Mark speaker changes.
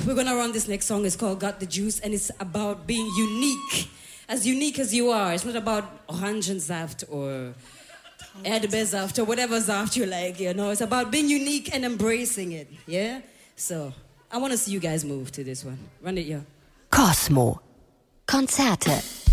Speaker 1: we're gonna run this next song. It's called Got the Juice, and it's about being unique as you are. It's not about Orangensaft or Erdbeersaft or whatever Saft you like, you know. It's about being unique and embracing it, yeah? So, I want to see you guys move to this one. Run it, yeah.
Speaker 2: Cosmo. Konzerte.